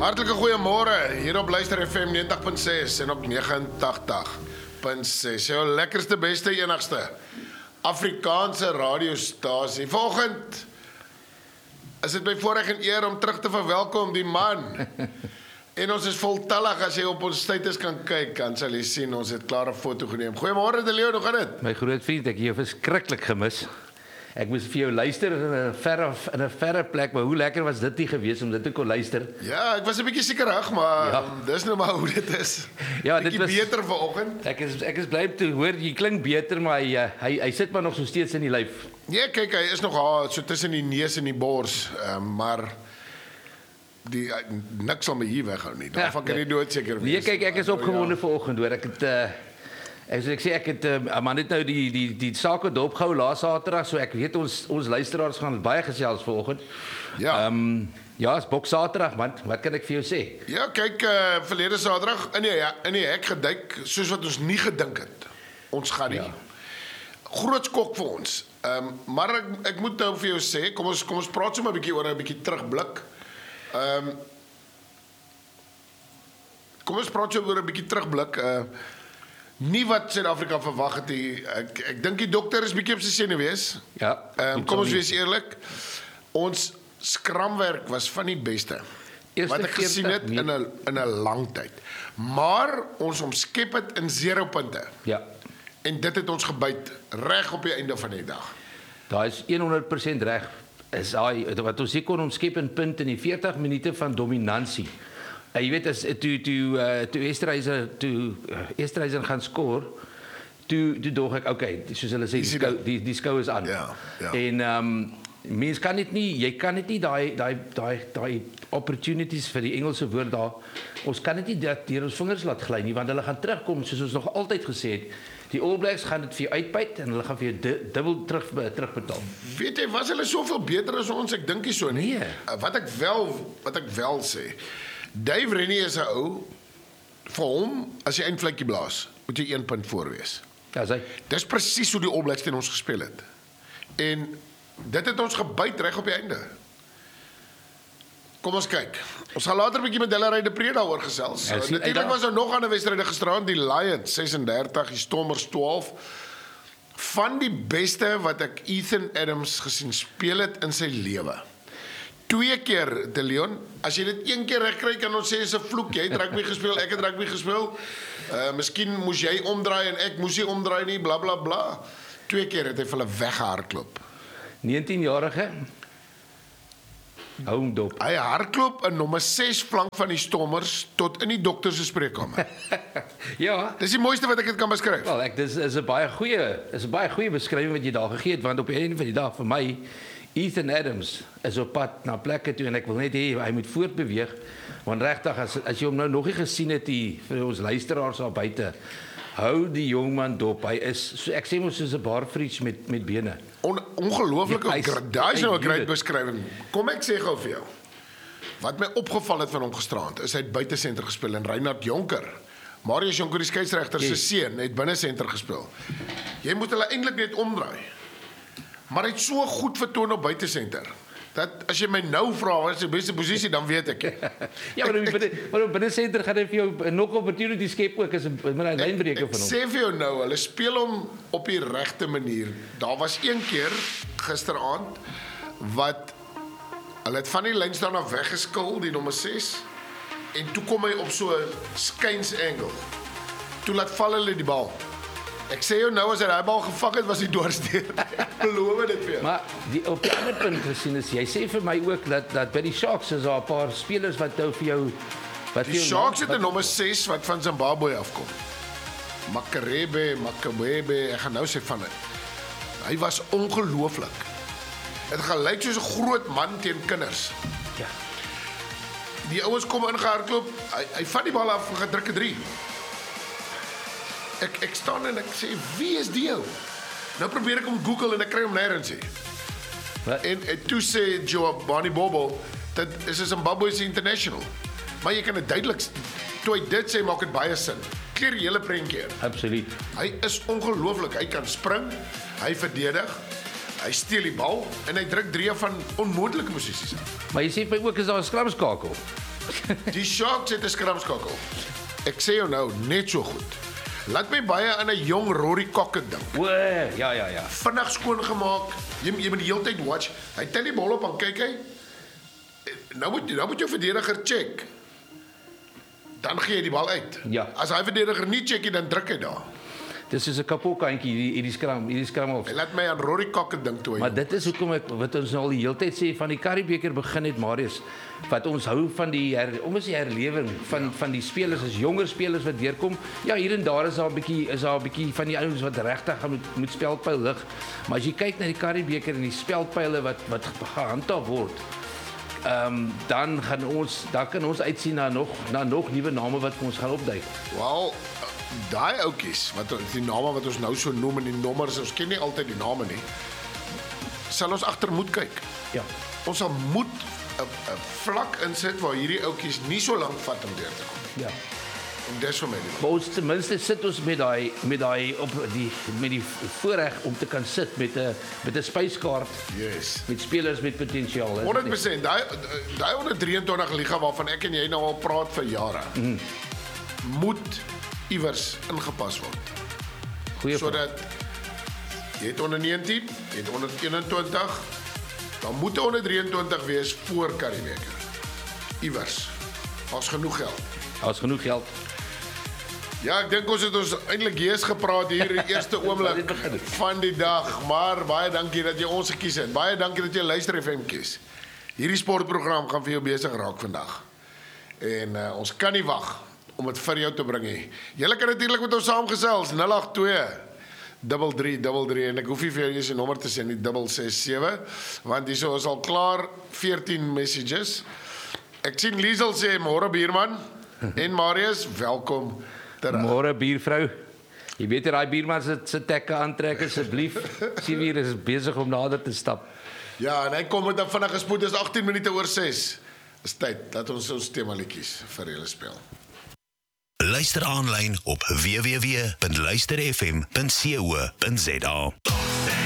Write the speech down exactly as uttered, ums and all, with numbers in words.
Hartlike goeiemôre hier op Luister F M negentig punt ses en op negenentachtig punt ses. Jou lekkerste, beste, enigste Afrikaanse radiostasie. Vanoggend is dit my voorreg en eer om terug te verwelkom die man. En ons is voltallig, as jy op ons status kan kyk, kan sal jy sien, ons het klaar 'n foto geneem. Goeiemôre De Leon, hoe gaan dit? My groot vriend, ek het jou verskriklik gemis. Ek moes vir jou luister in 'n verre in 'n verre plek, maar hoe lekker was dit nie gewees om dit te kon luister? Ja, ek was 'n bietjie sekerig, maar Ja. dis nou maar hoe dit is. Ja, dit Bietjie was beter vanoggend. Ek is ek is bly om te hoor jy klink beter, maar hy uh, hy, hy sit maar nog so steeds in die lyf. Ja, kyk, hy is nog haar so tussen die neus en die bors, um, maar die uh, niks sal my hier weghou nie. Daarvan kan jy doodseker wees. Nee, kyk, ek is opgewonde vanoggend hoor. Ek het uh, Ek, ek sê ek het uh, maar net nou die die die sake dopgehou laas Saterdag, so ek weet ons ons luisteraars gaan baie gesels vanoggend. Ja. Ehm um, ja, is Bok Saterdag man, wat kan ek vir jou sê? Ja, kyk, uh, verlede Saterdag in die in die hek geduik soos wat ons nie gedink het. Ons gaan nie. Ja. Groot skok vir ons. Ehm um, maar ek, ek moet nou vir jou sê, kom ons kom ons praat sommer 'n bietjie oor 'n bietjie terugblik. Ehm um, Kom ons praat sommer oor 'n bietjie terugblik. Uh Nie wat Suid-Afrika verwag het nie. Ek ek dink die dokter is bietjie op sy senuwees. Ja. Ehm kom ons wees eerlik. Ons skramwerk was van die beste Eerste wat ek gesien het in 'n in 'n lang tyd. Maar ons omskep dit in zero punte. Ja. En dit het ons gebyt reg op die einde van die dag. Daar is honderd persent reg. Is daai wat ons hier kon omskep in punte in die veertig minute van dominansie. Uh, jy weet as toe toe uh, toe Esterhuizen toe uh, Esterhuizen gaan skoor, toe toe dog ek okay, soos hulle sê die skou die die skou is aan. Ja, ja. En ehm um, mens kan dit nie, jy kan dit nie daai daai daai daai opportunities vir die Engelse woord daar. Ons kan dit nie dat deur ons vingers laat gly nie, want hulle gaan terugkom soos ons nog altyd gesê het. Die All Blacks gaan dit vir jou uitbyt en hulle gaan vir jou dubbel terug terugbetaal. Weet jy, was hulle soveel beter as ons? Ek dink nie so nie. Nee. Uh, wat ek wel wat ek wel sê, Dave Rennie is 'n ou, vir hom, as jy eindvlekkie blaas, moet jy een punt voor wees. Ja, sê. Dis presies hoe die All Blacks teen ons gespeel het. En dit het ons gebyt reg op die einde. Kom ons kyk. Ons gaan later 'n bietjie met Delaray de Pre daaroor gesels. Ja, So, Natuurlik was daar nog ander wedstryde gisteraan, die Lions sesendertig, die Stormers twaalf. Van die beste wat ek Ethan Adams gesien speel het in sy lewe. Twee keer, De Leon, as jy dit een keer reg kry, kan ons sê is 'n vloek. Jy het rugby gespeel, ek het rugby gespeel. Uh miskien moes jy omdraai en ek moes nie omdraai nie, bla bla bla. Twee keer het hy vir hulle weggehardloop. negentien-jarige hou hom dop. Hy hardloop in nommer ses flank van die Stormers tot in die dokter se spreekkamer. Ja. Dis die mooiste wat ek dit kan beskryf. Wel, ek dis is 'n baie goeie is 'n baie goeie beskrywing wat jy daar gegee het, want op die einde van die dag vir my Ethan Adams is op pad na plekke toe en ek wil net hê hy moet voortbeweeg, want regtig as as jy hom nou nog nie gesien het hier vir ons luisteraars daar buite, hou die jong man dop. Hy is so, ek sê mos soos 'n barfries met met bene. On, ongelooflike, Ja, hy is- daai is nou 'n hy great doen dit. beskrywing. Kom ek sê gou vir jou. Wat my opgeval het van hom gisteraand is hy het buite senter gespeel en Reinhard Jonker, Marius Jonker die skeieregter se seun, het binne senter gespeel. Jy moet hulle eintlik net omdraai. Maar hy het so goed vertoon op buite senter. Dat as jy my nou vra wat is die beste posisie, dan weet ek. Ja, maar binne maar binne senter gaan hy vir jou nog opportunity skep ook as 'n met 'n lynbreker van hom. Ek sê vir jou nou, hulle speel hom op die regte manier. Daar was een keer gisteraand wat hulle het van die lyn staan af weggeskil, die nommer ses, en toe kom hy op so 'n skuins angle. Toe laat val hulle die bal. Ek sê jou nou, as hy daai bal gevang het, was hy doorsteur. Ek beloof dit vir jou. Maar die op die ander punt gesien is jy sê vir my ook dat dat by die Sharks is daar 'n paar spelers wat nou vir jou wat Die Sharks het 'n nommer ses wat van Zimbabwe afkom. Makarebe, Makabebe, ek gaan nou sê van dit. Hy was ongelooflik. Dit gelyk soos 'n groot man teen kinders. Ja. Die ouens kom ingehardloop, hy hy vat die bal af en gedruk 'n drie. Ek ek staan en ek sê, wie is die ou? Nou probeer ek hom Google en ek kry hom nêrens nie. Wat? En, en toe sê Joe Bonnie Bobo, dit is 'n Zimbabwe's international. Maar jy kan dit duidelik, toe hy dit sê, maak dit baie sin. Kleer die hele prentjie. Absoluut. Hy is ongelooflik. Hy kan spring, hy verdedig, hy steel die bal en hy druk drie van onmoontlike posisies af. Maar jy sê vir my ook is daar 'n skramskakel. Die Sharks het 'n skramskakel. Ek sê jou nou, net so goed. Laat my baie aan 'n jong Rory Cockett dink. O, ja, ja, ja. Vinnig skoongemaak. Jy jy moet die hele tyd watch. Hy tel die bal op en kyk hy. Nou moet nou moet jou verdediger check. Dan gee jy die bal uit. Ja. As hy verdediger nie check nie, dan druk hy daar. Dis soos 'n kapotkantjie hierdie hierdie skram, hierdie skram of. Hy laat my aan Rory Cockett dink toe hy. Maar dit is hoekom ek wat ons nou al die hele tyd sê van die Currie-beker begin het, Marius, wat ons hou van die her, om is die herlewing van ja. van die spelers, as jonger spelers wat deurkom. Ja, hier en daar is daar 'n bietjie is daar 'n bietjie van die ouens wat regtig gaan moet moet speldpyl lig. Maar as jy kyk na die Currie-beker en die speldpyle wat wat gehandhaaf word, ehm um, dan gaan ons dan kan ons uitsien na nog na nog nuwe name wat ons gaan opduik. Wel, daai ouetjies wat die name wat ons nou so noem en die nommers, ons ken nie altyd die name nie. Sal ons agter moet kyk. Ja. Ons sal moet 'n 'n vlak insit waar hierdie ouetjies nie so lank vat om deur te kom. Ja. En dis vir my. Maar ons ten minste sit ons met daai met daai op die met die voorreg om te kan sit met 'n met 'n spyskaart. Yes. Met spelers met potensiaal. honderd persent daai daai onder drieëntwintig liga waarvan ek en jy nou al praat vir jare. Mm. Moet iewers ingepas word. Goeie sodat jy het onder negentien, jy het onder eenentwintig, dan moet er onder drieëntwintig wees voor Currie-beker. Iewers. Daar's genoeg geld. Daar's genoeg geld. Ja, ek dink ons het ons eintlik eers gepraat hier in die eerste oomblik van die dag, maar baie dankie dat jy ons gekies het. Baie dankie dat jy Luister F M kies. Hierdie sportprogram gaan vir jou besig raak vandag. En uh, ons kan nie wag om dit vir jou te bring nie. Julle kan natuurlik met ons saamgesels nul agt twee drie drie drie drie en ek hoef nie vir jou se nommer te sê nie ses ses sewe want hierso is al klaar veertien messages. Ek sien Liesel sê môre buurman en Marius welkom terug. Môre buurvrou. Jy weet jy daai buurman se se tekke aantrek asseblief. Sien hier is besig om nader te stap. Ja, en hy kom met 'n vinnige spoed, dis agttien minute oor ses. Dis tyd dat ons ons tema liedjies vir julle speel. Luister aanlyn op w w w punt luister f m punt co punt za.